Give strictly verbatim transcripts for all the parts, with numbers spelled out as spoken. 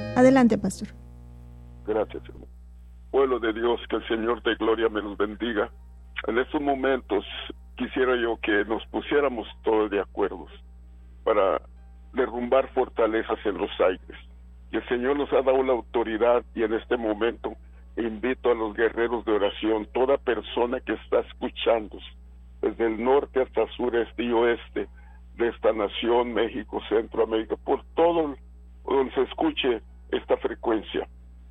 Adelante, pastor. Gracias, hermano. Pueblo de Dios, que el Señor de gloria me los bendiga. En estos momentos quisiera yo que nos pusiéramos todos de acuerdo para derrumbar fortalezas en los aires. Y el Señor nos ha dado la autoridad, y en este momento invito a los guerreros de oración, toda persona que está escuchando desde el norte hasta sureste y oeste de esta nación, México, Centroamérica, por todo donde se escuche esta frecuencia.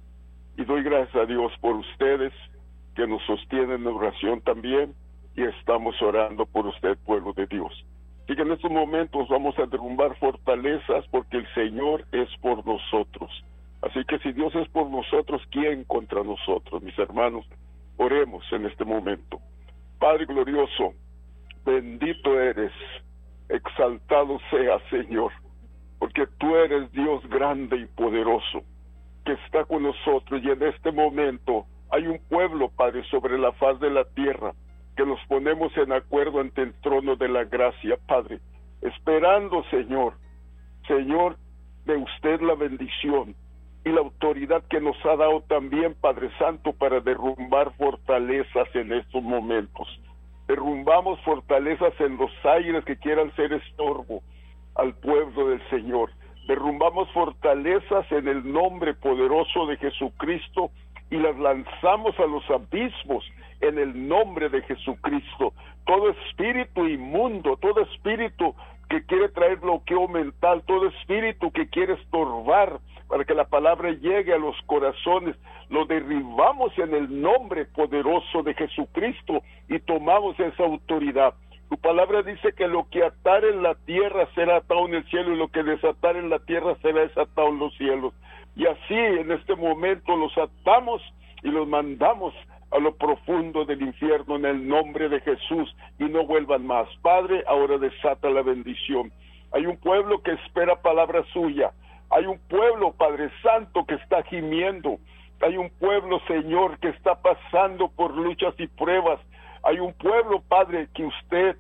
Y doy gracias a Dios por ustedes que nos sostienen en oración también, y estamos orando por usted, pueblo de Dios. Así que en estos momentos vamos a derrumbar fortalezas, porque el Señor es por nosotros. Así que si Dios es por nosotros, ¿quién contra nosotros, mis hermanos? Oremos en este momento. Padre glorioso, bendito eres, exaltado sea, Señor, porque tú eres Dios grande y poderoso, que está con nosotros, y en este momento hay un pueblo, Padre, sobre la faz de la tierra, que nos ponemos en acuerdo ante el trono de la gracia, Padre, esperando, Señor, Señor, de usted la bendición y la autoridad que nos ha dado también, Padre Santo, para derrumbar fortalezas en estos momentos. Derrumbamos fortalezas en los aires que quieran ser estorbo al pueblo del Señor. Derrumbamos fortalezas en el nombre poderoso de Jesucristo y las lanzamos a los abismos en el nombre de Jesucristo. Todo espíritu inmundo, todo espíritu que quiere traer bloqueo mental, todo espíritu que quiere estorbar para que la palabra llegue a los corazones, lo derribamos en el nombre poderoso de Jesucristo y tomamos esa autoridad. Tu palabra dice que lo que atar en la tierra será atado en el cielo, y lo que desatar en la tierra será desatado en los cielos. Y así en este momento los atamos y los mandamos a lo profundo del infierno en el nombre de Jesús, y no vuelvan más. Padre, ahora desata la bendición. Hay un pueblo que espera palabra suya. Hay un pueblo, Padre Santo, que está gimiendo. Hay un pueblo, Señor, que está pasando por luchas y pruebas. Hay un pueblo, Padre, que usted,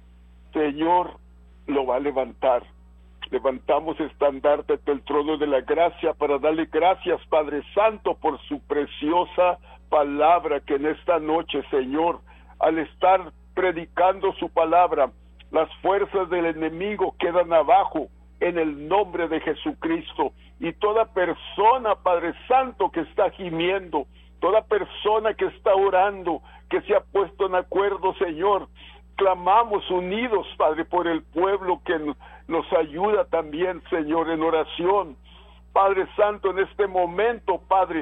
Señor, lo va a levantar. Levantamos estandarte ante el trono de la gracia para darle gracias, Padre Santo, por su preciosa palabra, que en esta noche, Señor, al estar predicando su palabra, las fuerzas del enemigo quedan abajo en el nombre de Jesucristo. Y toda persona, Padre Santo, que está gimiendo, toda persona que está orando, que se ha puesto en acuerdo, Señor, clamamos unidos, Padre, por el pueblo que nos ayuda también, Señor, en oración. Padre Santo, en este momento, Padre,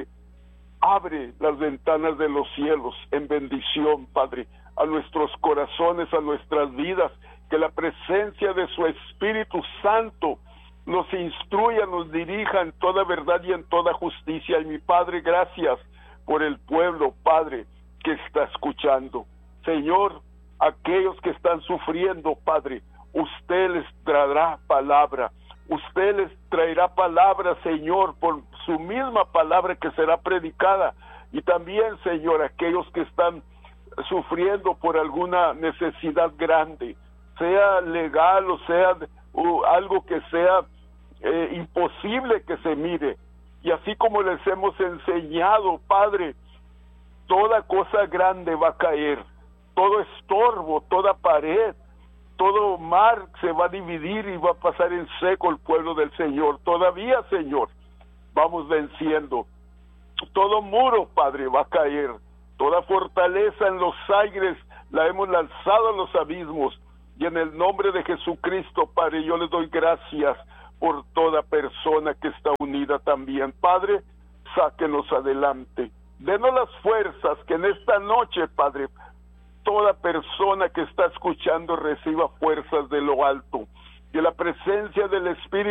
abre las ventanas de los cielos en bendición, Padre, a nuestros corazones, a nuestras vidas, que la presencia de su Espíritu Santo nos instruya, nos dirija en toda verdad y en toda justicia. Y mi Padre, gracias por el pueblo, Padre, que está escuchando. Señor, aquellos que están sufriendo, Padre, usted les traerá palabra, usted les traerá palabra, Señor, por su misma palabra que será predicada. Y también, Señor, aquellos que están sufriendo por alguna necesidad grande, sea legal o sea uh, algo que sea eh, imposible que se mire. Y así como les hemos enseñado, Padre, toda cosa grande va a caer, todo estorbo, toda pared, todo mar se va a dividir y va a pasar en seco el pueblo del Señor. Todavía, Señor, vamos venciendo. Todo muro, Padre, va a caer. Toda fortaleza en los aires la hemos lanzado a los abismos. Y en el nombre de Jesucristo, Padre, yo les doy gracias por toda persona que está unida también. Padre, sáquenos adelante. Denos las fuerzas que en esta noche, Padre, toda persona que está escuchando reciba fuerzas de lo alto. Que la presencia del Espíritu